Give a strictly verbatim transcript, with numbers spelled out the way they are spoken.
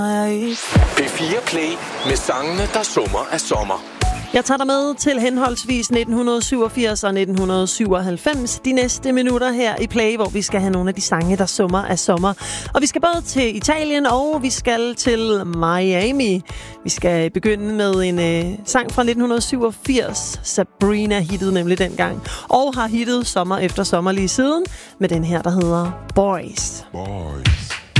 P fire Play med sangene, der summer af sommer. Jeg tager dig med til henholdsvis nitten syvogfirs og nitten syvoghalvfems de næste minutter her i Play, hvor vi skal have nogle af de sange, der summer af sommer. Og vi skal både til Italien, og vi skal til Miami. Vi skal begynde med en øh, sang fra nitten syvogfirs. Sabrina hittede nemlig dengang, og har hittet sommer efter sommer lige siden, med den her, der hedder Boys. Boys.